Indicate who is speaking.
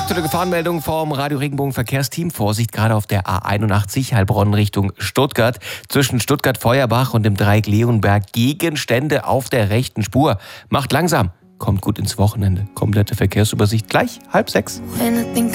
Speaker 1: Aktuelle Gefahrenmeldung vom Radio Regenbogen Verkehrsteam. Vorsicht gerade auf der A81 Heilbronn Richtung Stuttgart. Zwischen Stuttgart-Feuerbach und dem Dreieck Leonberg Gegenstände auf der rechten Spur. Macht langsam, kommt gut ins Wochenende. Komplette Verkehrsübersicht gleich 5:30.